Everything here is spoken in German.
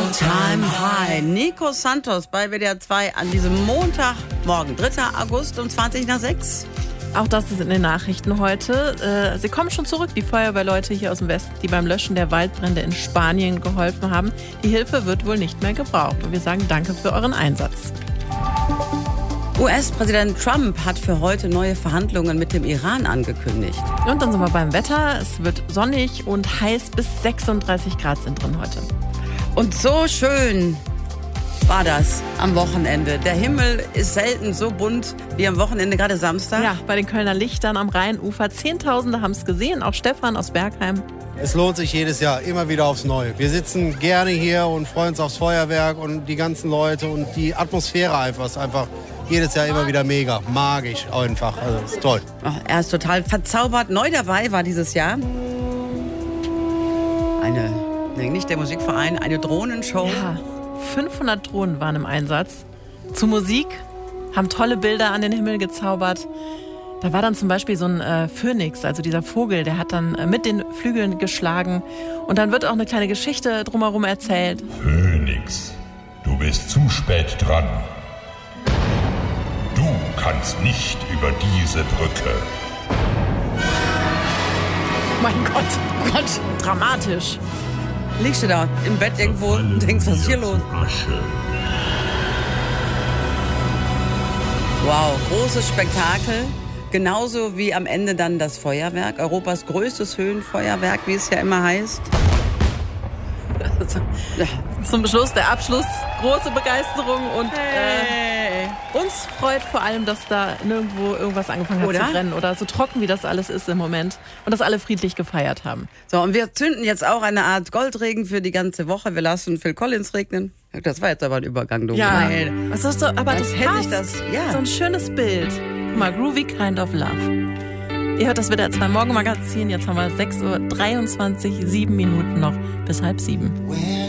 All-Time High. Nico Santos bei WDR 2 an diesem Montagmorgen, 3. August um 20 nach 6. Auch das ist in den Nachrichten heute. Sie kommen schon zurück, die Feuerwehrleute hier aus dem Westen, die beim Löschen der Waldbrände in Spanien geholfen haben. Die Hilfe wird wohl nicht mehr gebraucht. Und wir sagen danke für euren Einsatz. US-Präsident Trump hat für heute neue Verhandlungen mit dem Iran angekündigt. Und dann sind wir beim Wetter. Es wird sonnig und heiß, bis 36 Grad sind drin heute. Und so schön war das am Wochenende. Der Himmel ist selten so bunt wie am Wochenende, gerade Samstag. Ja, bei den Kölner Lichtern am Rheinufer. Zehntausende haben es gesehen, auch Stefan aus Bergheim. Es lohnt sich jedes Jahr, immer wieder aufs Neue. Wir sitzen gerne hier und freuen uns aufs Feuerwerk und die ganzen Leute und die Atmosphäre einfach. Ist einfach jedes Jahr immer wieder mega, magisch einfach. Also ist toll. Er ist total verzaubert. Neu dabei war dieses Jahr nicht der Musikverein, eine Drohnenshow. Ja, 500 Drohnen waren im Einsatz. Zu Musik, haben tolle Bilder an den Himmel gezaubert. Da war dann zum Beispiel so ein Phönix, also dieser Vogel, der hat dann mit den Flügeln geschlagen. Und dann wird auch eine kleine Geschichte drumherum erzählt. Phönix, du bist zu spät dran. Du kannst nicht über diese Brücke. Mein Gott, dramatisch. Liegst du da im Bett irgendwo und denkst, was ist hier los? Wow, großes Spektakel. Genauso wie am Ende dann das Feuerwerk. Europas größtes Höhenfeuerwerk, wie es ja immer heißt. Zum Schluss, der Abschluss, große Begeisterung und uns freut vor allem, dass da nirgendwo irgendwas angefangen hat zu brennen oder so trocken, wie das alles ist im Moment und dass alle friedlich gefeiert haben. So, und wir zünden jetzt auch eine Art Goldregen für die ganze Woche. Wir lassen Phil Collins regnen. Das war jetzt aber ein Übergang, du. Ja, Nein. was ist so, aber das hätte passt. ich das. Ja. So ein schönes Bild. Guck mal, Groovy Kind of Love. Ihr hört das WDR 2 Morgenmagazin. Jetzt haben wir 6:23 Uhr, 7 Minuten noch bis 6:30.